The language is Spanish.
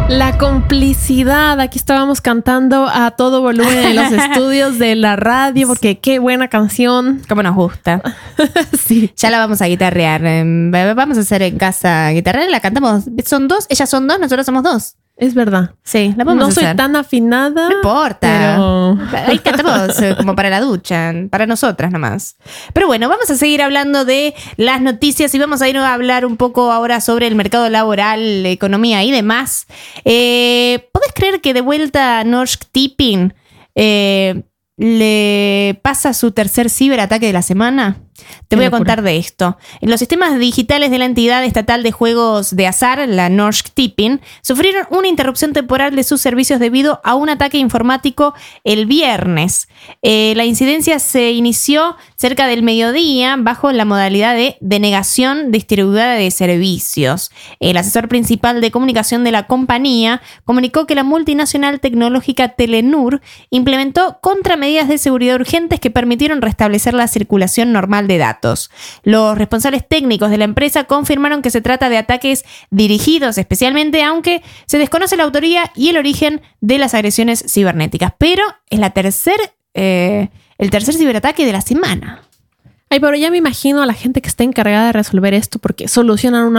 La complicidad. Aquí estábamos cantando a todo volumen en los estudios de la radio porque qué buena canción. Cómo nos gusta. Sí. Ya la vamos a guitarrear. Vamos a hacer en casa guitarrear. La cantamos. Son dos. Ellas son dos. Nosotros somos dos. Es verdad. Sí, la podemos hacer. No soy tan afinada. No importa. Pero... Ahí cantamos como para la ducha, para nosotras nomás. Pero bueno, vamos a seguir hablando de las noticias y vamos a ir a hablar un poco ahora sobre el mercado laboral, economía y demás. ¿Podés creer que de vuelta Norsk Tipping le pasa su tercer ciberataque de la semana? Te voy a contar de esto. En los sistemas digitales de la entidad estatal de juegos de azar, la Norsk Tipping, sufrieron una interrupción temporal de sus servicios debido a un ataque informático el viernes. La incidencia se inició cerca del mediodía bajo la modalidad de denegación distribuida de servicios. El asesor principal de comunicación de la compañía comunicó que la multinacional tecnológica Telenor implementó contramedidas de seguridad urgentes que permitieron restablecer la circulación normal de datos. Los responsables técnicos de la empresa confirmaron que se trata de ataques dirigidos especialmente, aunque se desconoce la autoría y el origen de las agresiones cibernéticas. Pero es el tercer ciberataque de la semana. Ay, pero ya me imagino a la gente que está encargada de resolver esto porque solucionan una